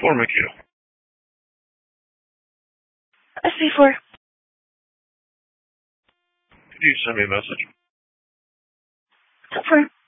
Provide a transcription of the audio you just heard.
4 McHugh. SC4. Could you send me a message? Confirm.